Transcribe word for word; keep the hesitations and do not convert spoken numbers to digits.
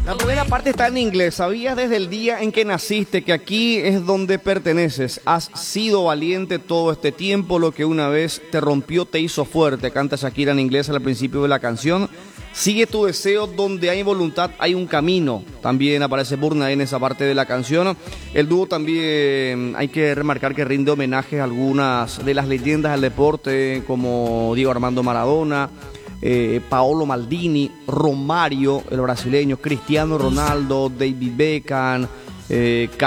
La primera parte está en inglés. ¿Sabías desde el día en que naciste que aquí es donde perteneces? Has sido valiente todo este tiempo. Lo que una vez te rompió te hizo fuerte. Canta Shakira en inglés al principio de la canción. Sigue tu deseo, donde hay voluntad hay un camino. También aparece Burna en esa parte de la canción. El dúo también hay que remarcar que rinde homenaje a algunas de las leyendas del deporte, como Diego Armando Maradona, eh, Paolo Maldini, Romario, el brasileño, Cristiano Ronaldo, David Beckham, eh,